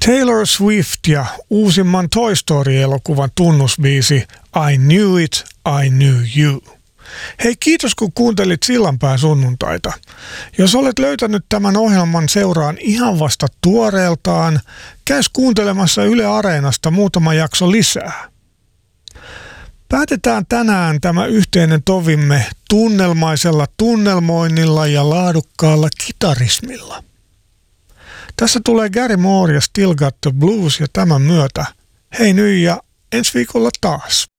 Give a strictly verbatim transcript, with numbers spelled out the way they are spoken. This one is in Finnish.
Taylor Swift ja uusimman Toy Story-elokuvan tunnusbiisi I Knew It, I Knew You. Hei, kiitos kun kuuntelit Sillanpään sunnuntaita. Jos olet löytänyt tämän ohjelman seuraan ihan vasta tuoreeltaan, käys kuuntelemassa Yle Areenasta muutama jakso lisää. Päätetään tänään tämä yhteinen tovimme tunnelmaisella tunnelmoinnilla ja laadukkaalla kitarismilla. Tässä tulee Gary Moore ja Still Got the Blues ja tämän myötä hei nyt ja ensi viikolla taas.